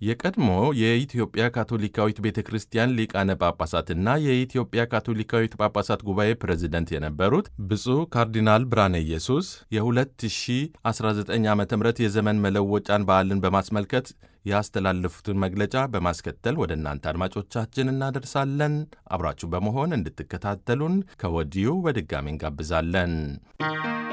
የቀድሞ የኢትዮጵያ ካቶሊካዊት ቤተክርስቲያን ሊቃነ ጳጳሳትና የኢትዮጵያ ካቶሊካዊት ጳጳሳት ጉባኤ ፕሬዝደንት የነበሩት ብፁዕ ካርዲናል ብርሃነ ኢየሱስ የ2019 ዓ.ም የዘመን መለወጫን በዓልን በማስመልከት ያስተላለፉትን መግለጫ በማስከተል ወደ እናንተ አድማጮቻችን እናደርሳለን። አብራችሁ በመሆን እንድትከታተሉን ከወዲሁ በድጋሚ እንጋብዛለን።